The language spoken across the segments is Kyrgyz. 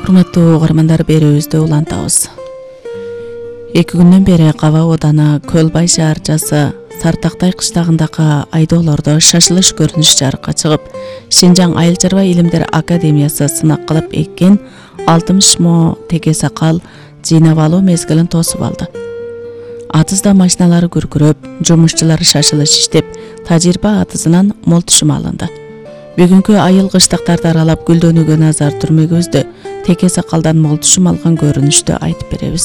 Урматтуу угармандар, берүүбүздү улантабыз. 2 күндөн бери Каба Ооданы Көлбай шаарчасы Сартактай кыштагындагы айдоолордо шашылыш көрүнүш жарыкка чыгып, Шинжаң айыл чарба илимдер академиясы сынак кылып эккен 60 мо теке сакал жыйнап алуу мезгилин тосуп алды. Атызда машиналары күркүрөп, жумушчулар шашылыш иштеп, тажрыйба атызынан мол түшүм алынды. Бүгүнкү айыл кыштактарды аралап гүлдөнүүгө назар түрмөгүбүздө теке сакалдан мол түшүм алган көрүнүштү айтып беребиз.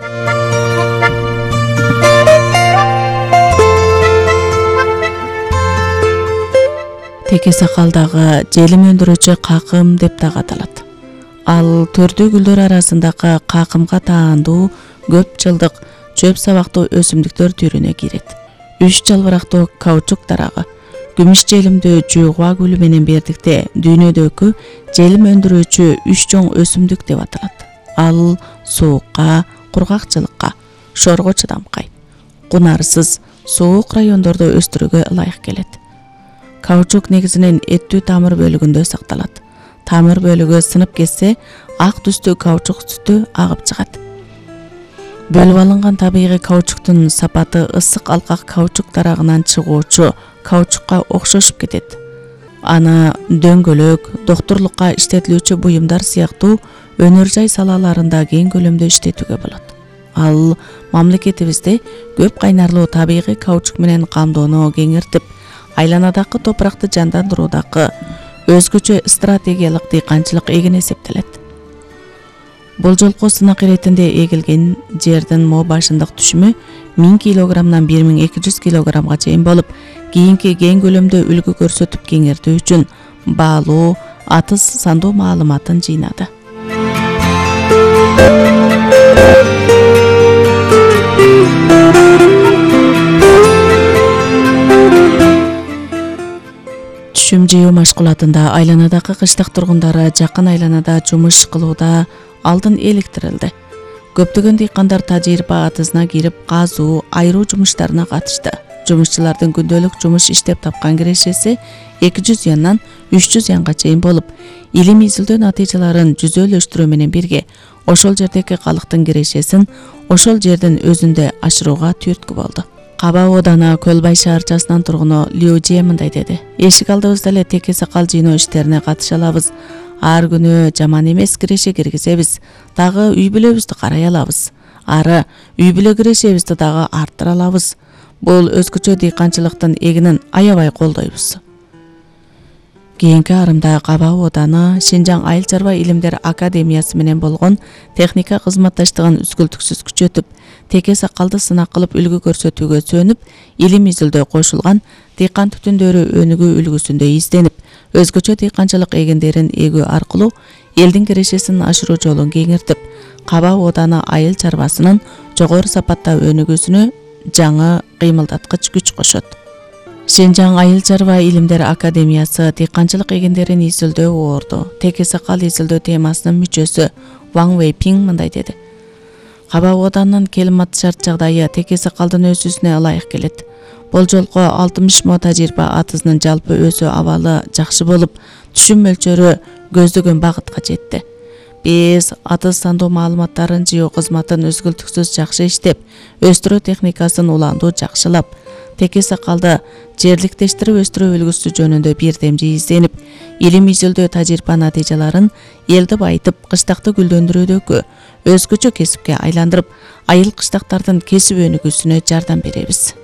Теке сакалдагы желим өндүрүүчү какым деп дагы аталат. Ал төрдүү гүлдөр арасындагы какымга таандуу көп жылдык чөп сабактуу өсүмдүктөр түрүнө кирет. 3 жалбырактуу каучук дарагы, күмүш желимдүү жуугуа гүлү менен бердикте дүйнөдөгү желим өндүрүүчү 3 чоң өсүмдүк деп аталат. Ал суукка, кургакчылыкка, шорго чыдамкай, кунарсыз, суук райондордо өстүрүүгө ылайык келет. Каучук негизинен эттүү тамыр бөлүгүндө сакталат. Тамыр бөлүгү сынып кетсе, ак түстүү каучук сүтү агып чыгат. Бөлүп алынган табигый каучуктун сапаты ысык алкак каучук дарагынан чыгуучу каучукка окшошуп кетет. Аны дөңгөлөк, доктурлукка иштетилүүчү буюмдар сыяктуу өнөр жай салаларында кең көлөмдө иштетүүгө болот. Ал мамлекетибизде көп кайнарлуу табигый каучук менен камдоону кеңиртип, айланадагы топуракты жандандыруудагы өзгөчө стратегиялык дыйканчылык эгин эсептелет. Бул жолку сынак иретинде эгилген жердин мо башындык түшүмү 1000 килограммдан 1200 килограммга чейин болуп, кийинки кең көлөмдө үлгү көрсөтүп кеңиртүү үчүн баалуу, атыз сандуу маалыматын жыйнады. Түшүм жыйуу машкулатында айланадагы кыштак тургундары жакын айланада жумуш кылууда алдын эликтирилди. Көптөгөн дыйкандар тажрыйба атызына кирип, казуу, айыруу жумуштарына катышты. Жумушчулардын күндөлүк жумуш иштеп тапкан кирешеси 200 яндан 300 янга чейин болуп, илим изилдөө натыйжаларын жүзөлөштүрүү менен бирге ошол жердеги калктын кирешесин ошол жердин өзүндө ашырууга түрткү болду. Каба Ооданы Көлбай шаарчасынын тургуну Лю Же мындай деди: "Эшик алдыбызда эле теке сакал жыйноо иштерине катыша алабыз. Ар күнү жаман эмес киреше киргизебиз, дагы үй бүлөбүздү карай алабыз. Ары үй бүлө кирешебизди дагы арттыра алабыз. Бул өзгөчө дыйканчылыктын эгинин аябай колдойбуз." Кийинки арымда Каба Ооданы Шинжаң айыл чарба илимдер академиясы менен болгон техника кызматташтыгын үзгүлтүксүз күчөтүп, теке сакалды сынак кылып үлгү көрсөтүүгө сөнүп, илим изилдөө кошулган дыйкан түтүндөрү өнүгүү үлгүсүндө изденип, өзгөчө дыйканчылык эгиндерин эгүү аркылуу элдин кирешесин ашыруу жолун кеңиртип, Каба Ооданы айыл чарбасынын жогору сапатта өнүгүүсүнө жаңы кыймылдаткыч күч кошот. Шинжаң айыл чарба илимдер академиясы дыйканчылык эгиндерин изилдөө орду теке сакал изилдөө темасынын мүчөсү Ван Вейпинг мындай деди: "Каба Оодандын климат шарт жагдайы теке сакалдын өсүүсүнө ылайык келет. Бул жолку 60 мо тажрыйба атызынын жалпы өсүү абалы жакшы болуп, түшүм мөлчөрү көздөгөн багытка жетти. Биз атыз сандуу маалыматтарын жыйуу кызматын үзгүлтүксүз жакшы иштеп, өстүрүү техникасын уландуу жакшылап, теке сакалды жерликтештирип өстүрүү үлгүсү жөнүндө бирдемжи изденип, илим изилдөө тажрыйба натыйжаларын элди байытып, кыштакты гүлдөндүрүүдөгү өзгөчө кесипке айландырып, айыл кыштактардын кесип өнүгүүсүнө жардам беребиз.